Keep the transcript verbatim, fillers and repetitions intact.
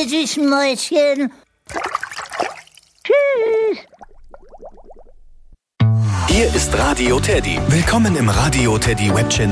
ihr süßen Mäuschen. Tschüss. Hier ist Radio Teddy. Willkommen im Radio Teddy Webchannel.